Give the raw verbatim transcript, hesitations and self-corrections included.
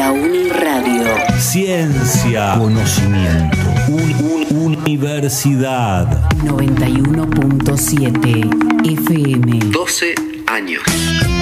La Uniradio. Ciencia, conocimiento, un, un, universidad. noventa y uno punto siete F M. doce años.